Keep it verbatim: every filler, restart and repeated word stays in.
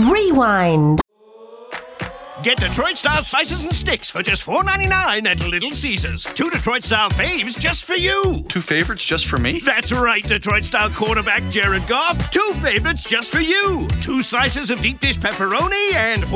Rewind. Get Detroit-style slices and sticks for just four ninety-nine at Little Caesars. Two Detroit-style faves just for you. Two favorites just for me? That's right, Detroit-style quarterback Jared Goff. Two favorites just for you. Two slices of deep dish pepperoni and